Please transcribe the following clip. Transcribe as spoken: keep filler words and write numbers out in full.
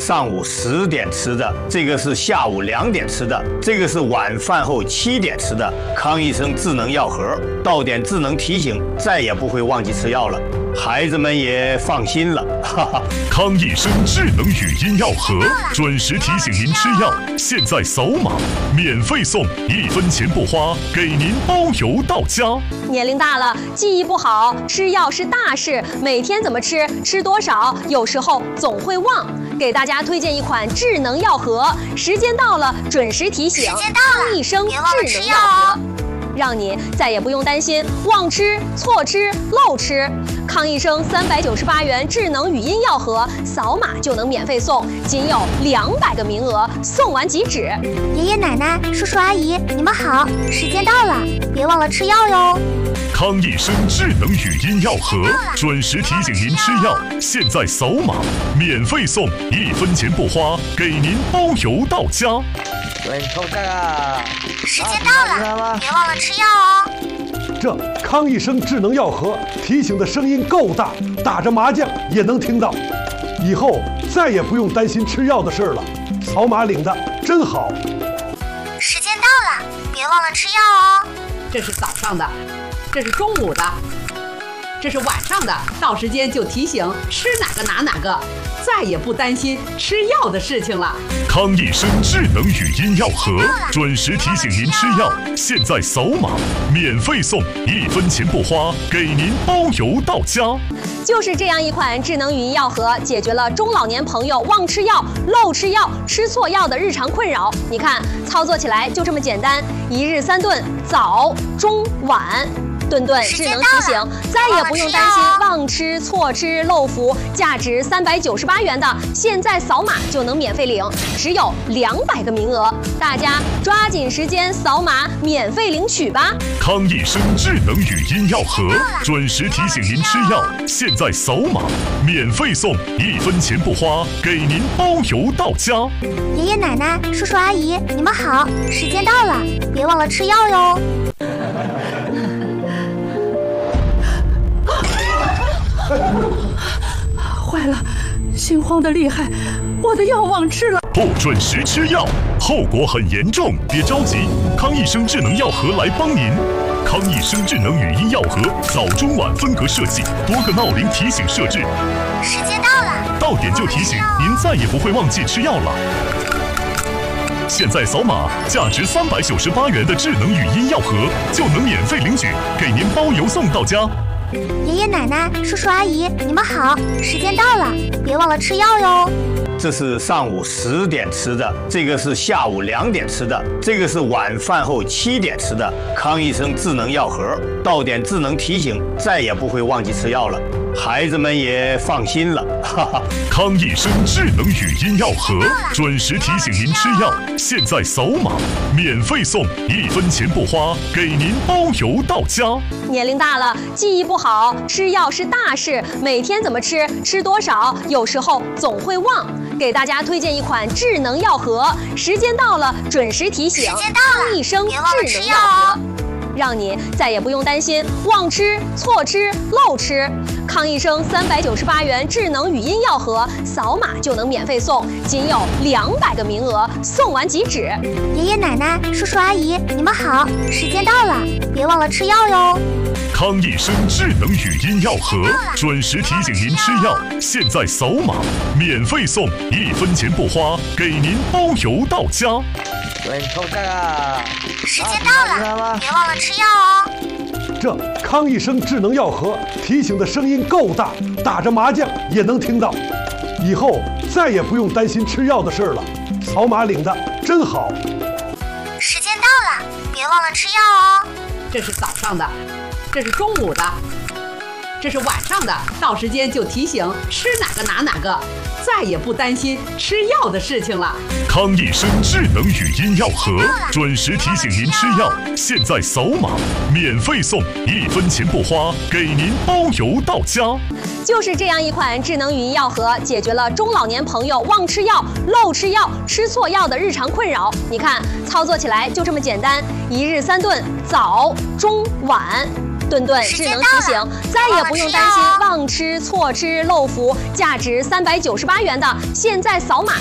上午十点吃的，这个是下午两点吃的，这个是晚饭后七点吃的。康医生智能药盒，到点智能提醒，再也不会忘记吃药了，孩子们也放心了。哈哈， 康医生智能语音药盒，准时提醒您吃药，现在扫码免费送，一分钱不花，给您包邮到家。 年龄大了，记忆不好，吃药是大事，每天怎么吃，吃多少，有时候总会忘。给大家推荐一款智能药盒，时间到了准时提醒， 时间到了， 一生别忘了吃药智能药盒。 哦。 让你再也不用担心忘吃、错吃、漏吃。康医生三百九十八元智能语音药盒，扫码就能免费送，仅有两百个名额，送完即止。 爷爷奶奶、叔叔阿姨，你们好，时间到了，别忘了吃药哟。 康医生智能语音药盒，准时提醒您吃药，现在扫码免费送，一分钱不花，给您包邮到家。 喂，放假啊！ 时间到了，别忘了吃药哦。 这康医生智能药盒提醒的声音够大，打着麻将也能听到。以后再也不用担心吃药的事了，扫码领的真好。 时间到了，别忘了吃药哦。 这是早上的，这是中午的，这是晚上的，到时间就提醒吃哪个拿哪个，再也不担心吃药的事情了。 康医生智能语音药盒，准时提醒您吃药，现在扫码免费送，一分钱不花，给您包邮到家。 就是这样一款智能语音药盒，解决了中老年朋友忘吃药、漏吃药、吃错药的日常困扰。你看，操作起来就这么简单，一日三顿，早、中、晚。顿顿智能提醒，再也不用担心忘吃、错吃、漏服。价值三百九十八元的，现在扫码就能免费领，只有两百个名额，大家抓紧时间扫码免费领取吧。 康医生智能语音药盒，准时提醒您吃药，现在扫码免费送，一分钱不花，给您包邮到家。 爷爷奶奶、叔叔阿姨，你们好，时间到了，别忘了吃药哟。 坏了，心慌的厉害，我的药忘吃了。 不准时吃药，后果很严重。别着急，康医生智能药盒来帮您。康医生智能语音药盒，早中晚分隔设计，多个闹铃提醒设置。 时间到了， 到点就提醒，您再也不会忘记吃药了。现在扫码，价值三百九十八元的智能语音药盒就能免费领取，给您包邮送到家。 爷爷奶奶、叔叔阿姨，你们好，时间到了，别忘了吃药哟。 这是上午十点吃的，这个是下午两点吃的，这个是晚饭后七点吃的。康医生智能药盒，到点智能提醒，再也不会忘记吃药了，孩子们也放心了。哈哈， 康医生智能语音药盒，准时提醒您吃药，现在扫码免费送，一分钱不花，给您包邮到家。 年龄大了，记忆不好，吃药是大事，每天怎么吃，吃多少，有时候总会忘。给大家推荐一款智能药盒，时间到了准时提醒， 时间到了， 一生别忘了智能吃药哦。 让你再也不用担心忘吃、错吃、漏吃。康医生三百九十八元智能语音药盒，扫码就能免费送，仅有两百个名额，送完即止。 爷爷奶奶、叔叔阿姨，你们好，时间到了，别忘了吃药哟。 康医生智能语音药盒，准时提醒您吃药，现在扫码免费送，一分钱不花，给您包邮到家。 喂，放假啊！ 时间到了，别忘了吃药哦。 这康医生智能药盒提醒的声音够大，打着麻将也能听到。以后再也不用担心吃药的事了，扫码领的真好。 时间到了，别忘了吃药哦。 这是早上的，这是中午的，这是晚上的，到时间就提醒吃哪个拿哪个，再也不担心吃药的事情了。 康医生智能语音药盒，准时提醒您吃药，现在扫码免费送，一分钱不花，给您包邮到家。 就是这样一款智能语音药盒，解决了中老年朋友忘吃药、漏吃药、吃错药的日常困扰。你看，操作起来就这么简单，一日三顿，早、中、晚。顿顿智能提醒，再也不用担心忘吃、错吃、漏服。价值三百九十八元的，现在扫码